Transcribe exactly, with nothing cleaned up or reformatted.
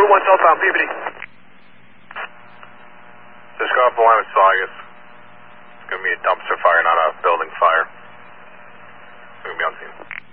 Route one southbound, Peabody. Just go up Willamette Saugus. It's going to be a dumpster fire, not a building fire. We're going to be on scene.